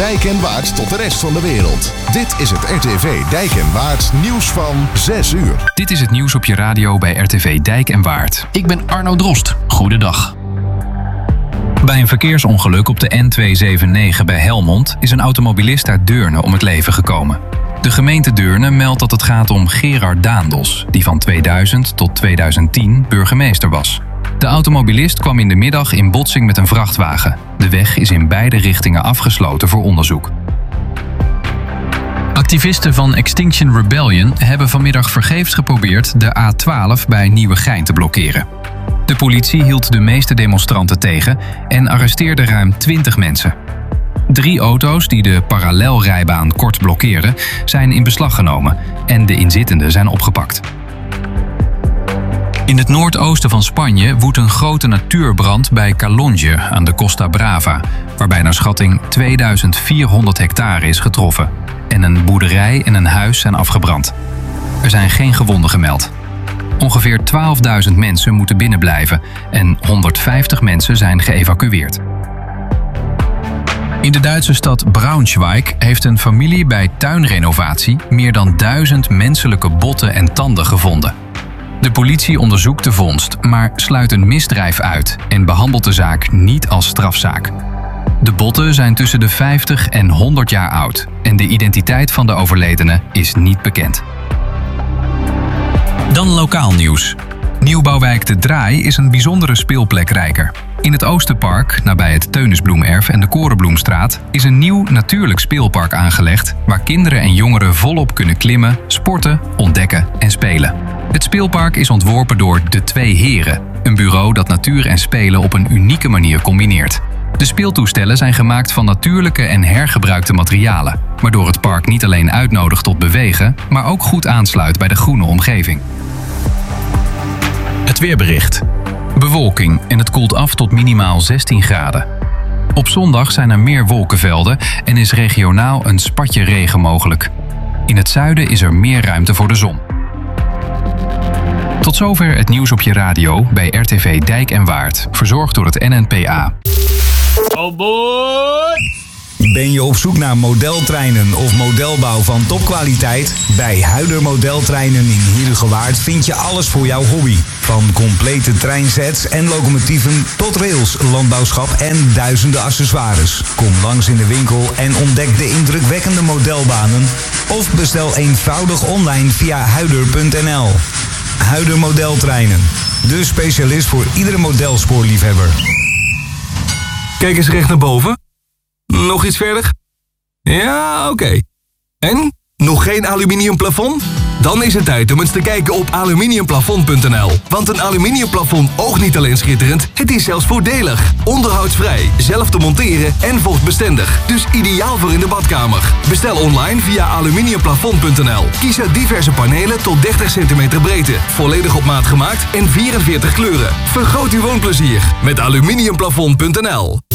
Dijk en Waard tot de rest van de wereld. Dit is het RTV Dijk en Waard nieuws van 6 uur. Dit is het nieuws op je radio bij RTV Dijk en Waard. Ik ben Arno Drost. Goedendag. Bij een verkeersongeluk op de N279 bij Helmond is een automobilist uit Deurne om het leven gekomen. De gemeente Deurne meldt dat het gaat om Gerard Daendels, die van 2000 tot 2010 burgemeester was. De automobilist kwam in de middag in botsing met een vrachtwagen. De weg is in beide richtingen afgesloten voor onderzoek. Activisten van Extinction Rebellion hebben vanmiddag vergeefs geprobeerd de A12 bij Nieuwegein te blokkeren. De politie hield de meeste demonstranten tegen en arresteerde ruim 20 mensen. 3 auto's die de parallelrijbaan kort blokkeren zijn in beslag genomen en de inzittenden zijn opgepakt. In het noordoosten van Spanje woedt een grote natuurbrand bij Calonge aan de Costa Brava, waarbij naar schatting 2400 hectare is getroffen en een boerderij en een huis zijn afgebrand. Er zijn geen gewonden gemeld. Ongeveer 12.000 mensen moeten binnenblijven en 150 mensen zijn geëvacueerd. In de Duitse stad Braunschweig heeft een familie bij tuinrenovatie meer dan 1000 menselijke botten en tanden gevonden. De politie onderzoekt de vondst, maar sluit een misdrijf uit en behandelt de zaak niet als strafzaak. De botten zijn tussen de 50 en 100 jaar oud en de identiteit van de overledene is niet bekend. Dan lokaal nieuws. Nieuwbouwwijk De Draai is een bijzondere speelplekrijker. In het Oosterpark, nabij het Teunisbloemerf en de Korenbloemstraat, is een nieuw natuurlijk speelpark aangelegd waar kinderen en jongeren volop kunnen klimmen, sporten, ontdekken en spelen. Het speelpark is ontworpen door De Twee Heren, een bureau dat natuur en spelen op een unieke manier combineert. De speeltoestellen zijn gemaakt van natuurlijke en hergebruikte materialen, waardoor het park niet alleen uitnodigt tot bewegen, maar ook goed aansluit bij de groene omgeving. Het weerbericht. Bewolking en het koelt af tot minimaal 16 graden. Op zondag zijn er meer wolkenvelden en is regionaal een spatje regen mogelijk. In het zuiden is er meer ruimte voor de zon. Tot zover het nieuws op je radio bij RTV Dijk en Waard, verzorgd door het NNPA. Oh boy! Ben je op zoek naar modeltreinen of modelbouw van topkwaliteit? Bij Huider Modeltreinen in Heerhugowaard vind je alles voor jouw hobby. Van complete treinsets en locomotieven tot rails, landbouwschap en duizenden accessoires. Kom langs in de winkel en ontdek de indrukwekkende modelbanen. Of bestel eenvoudig online via huider.nl. Huider Modeltreinen. De specialist voor iedere modelspoorliefhebber. Kijk eens recht naar boven. Nog iets verder? Ja, oké. En? Nog geen aluminium plafond? Dan is het tijd om eens te kijken op aluminiumplafond.nl. Want een aluminiumplafond oogt niet alleen schitterend, het is zelfs voordelig. Onderhoudsvrij, zelf te monteren en vochtbestendig. Dus ideaal voor in de badkamer. Bestel online via aluminiumplafond.nl. Kies uit diverse panelen tot 30 cm breedte. Volledig op maat gemaakt en 44 kleuren. Vergroot uw woonplezier met aluminiumplafond.nl.